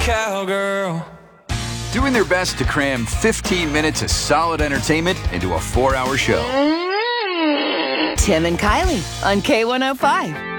Cowgirl. Doing their best to cram 15 minutes of solid entertainment into a 4-hour show. Tim and Kylie on K105.